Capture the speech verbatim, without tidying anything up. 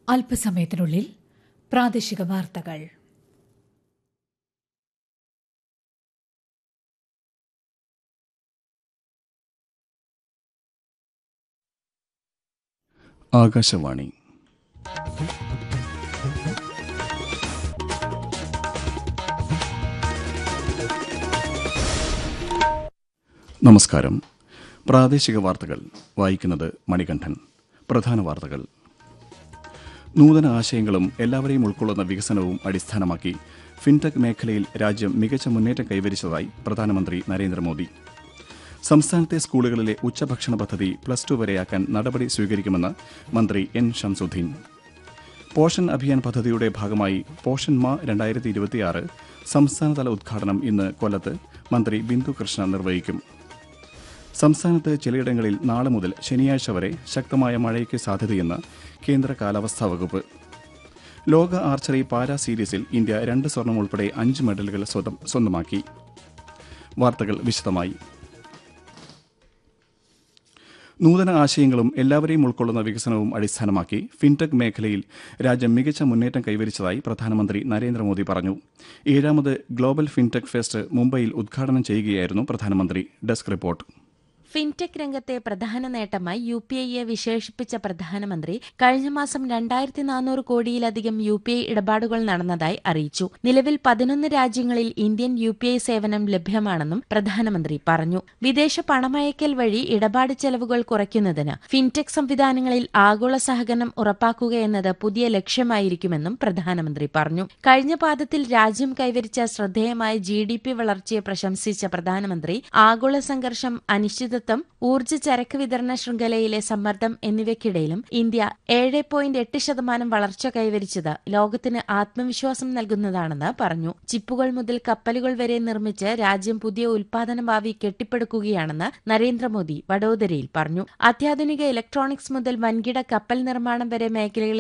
അല്പസമയത്തിനുള്ളിൽ പ്രാദേശിക വാർത്തകൾ. ആകാശവാണി. നമസ്കാരം. പ്രാദേശിക വാർത്തകൾ വായിക്കുന്നത് മണികണ്ഠൻ. പ്രധാന വാർത്തകൾ. നൂതന ആശയങ്ങളും എല്ലാവരെയും ഉൾക്കൊള്ളുന്ന വികസനവും അടിസ്ഥാനമാക്കി ഫിൻടെക് മേഖലയിൽ രാജ്യം മികച്ച മുന്നേറ്റം കൈവരിച്ചതായി പ്രധാനമന്ത്രി നരേന്ദ്രമോദി. സംസ്ഥാനത്തെ സ്കൂളുകളിലെ ഉച്ചഭക്ഷണ പദ്ധതി പ്ലസ് ടു വരെയാക്കാൻ നടപടി സ്വീകരിക്കുമെന്ന് മന്ത്രി എൻ ഷംസുദ്ദീൻ. പോഷൻ അഭിയാൻ പദ്ധതിയുടെ ഭാഗമായി പോഷൻ മാ രണ്ടായിരത്തി ഇരുപത്തിയാറ് സംസ്ഥാനതല ഉദ്ഘാടനം ഇന്ന് കൊല്ലത്ത് മന്ത്രി ബിന്ദു കൃഷ്ണ നിർവഹിക്കും. സംസ്ഥാനത്ത് ചിലയിടങ്ങളിൽ നാളെ മുതൽ ശനിയാഴ്ച വരെ ശക്തമായ മഴയ്ക്ക് സാധ്യതയെന്ന് കേന്ദ്ര കാലാവസ്ഥാ വകുപ്പ്. ലോക ആർച്ചറി പാരാ സീരീസിൽ ഇന്ത്യ രണ്ട് സ്വർണം ഉൾപ്പെടെ അഞ്ച് മെഡലുകൾ സ്വന്തമാക്കി. വാർത്തകൾ വിശദമായി. നൂതന ആശയങ്ങളും എല്ലാവരെയും ഉൾക്കൊള്ളുന്ന വികസനവും അടിസ്ഥാനമാക്കി ഫിൻടെക് മേഖലയിൽ രാജ്യം മികച്ച മുന്നേറ്റം കൈവരിച്ചതായി പ്രധാനമന്ത്രി നരേന്ദ്രമോദി പറഞ്ഞു. ഏഴാമത് ഗ്ലോബൽ ഫിൻടെക് ഫെസ്റ്റ് മുംബൈയിൽ ഉദ്ഘാടനം ചെയ്യുകയായിരുന്നു പ്രധാനമന്ത്രി. Desk report. ഫിൻടെക് രംഗത്തെ പ്രധാന നേട്ടമായി യു പി ഐയെ വിശേഷിപ്പിച്ച പ്രധാനമന്ത്രി കഴിഞ്ഞ മാസം രണ്ടായിരത്തി നാനൂറ് കോടിയിലധികം യു പി ഐ ഇടപാടുകൾ നടന്നതായി അറിയിച്ചു. നിലവിൽ പതിനൊന്ന് രാജ്യങ്ങളിൽ ഇന്ത്യൻ യു പി ഐ സേവനം ലഭ്യമാണെന്നും പ്രധാനമന്ത്രി പറഞ്ഞു. വിദേശ പണമയക്കൽ വഴി ഇടപാട് ചെലവുകൾ കുറയ്ക്കുന്നതിന് ഫിൻടെക് സംവിധാനങ്ങളിൽ ആഗോള സഹകരണം ഉറപ്പാക്കുകയെന്നത് പുതിയ ലക്ഷ്യമായിരിക്കുമെന്നും പ്രധാനമന്ത്രി പറഞ്ഞു. കഴിഞ്ഞ പാദത്തിൽ രാജ്യം കൈവരിച്ച ശ്രദ്ധേയമായ ജി ഡി പി വളർച്ചയെ പ്രശംസിച്ച പ്രധാനമന്ത്രി ആഗോള സംഘർഷം, അനിശ്ചിത ഊർജ്ജ ചരക്ക് വിതരണ ശൃംഖലയിലെ സമ്മർദ്ദം എന്നിവയ്ക്കിടയിലും ഇന്ത്യ ഏഴ് പോയിന്റ് എട്ട് ശതമാനം വളർച്ച കൈവരിച്ചത് ലോകത്തിന് ആത്മവിശ്വാസം നൽകുന്നതാണെന്ന് പറഞ്ഞു. ചിപ്പുകൾ മുതൽ കപ്പലുകൾ വരെ നിർമ്മിച്ച് രാജ്യം പുതിയ ഉൽപാദന ഭാവി കെട്ടിപ്പടുക്കുകയാണെന്ന് നരേന്ദ്രമോദി വഡോദരയിൽ പറഞ്ഞു. അത്യാധുനിക ഇലക്ട്രോണിക്സ് മുതൽ വൻകിട കപ്പൽ നിർമ്മാണം വരെ മേഖലകളിൽ